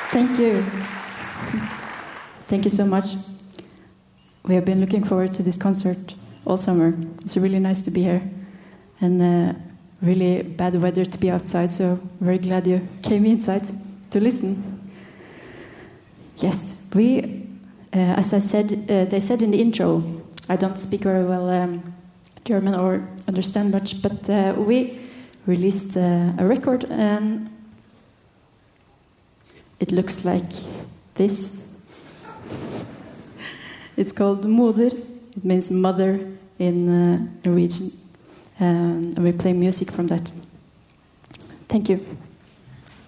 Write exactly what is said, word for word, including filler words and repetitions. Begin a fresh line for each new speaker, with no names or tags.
Thank you. Thank you so much. We have been looking forward to this concert all summer. It's really nice to be here. And uh, really bad weather to be outside, so very glad you came inside to listen. Yes, we, uh, as I said, uh, they said in the intro, I don't speak very well um, German or understand much, but uh, we released uh, a record and it looks like this. It's called Moder. It means mother in uh, Norwegian. Um, and we play music from that. Thank you.